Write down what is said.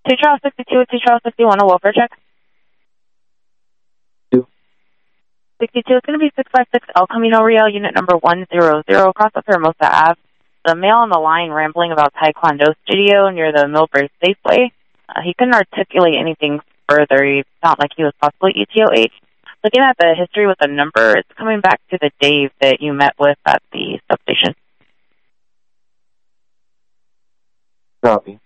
T-Trial 62 with T-Trial 61, a welfare check. 62 is going to be 656 El Camino Real, unit number 100, across the Hermosa Ave. The male on the line rambling about Taekwondo studio near the Millbrae Safeway. He couldn't articulate anything further. He felt like he was possibly ETOH. Looking at the history with the number, it's coming back to the Dave that you met with at the substation. Copy.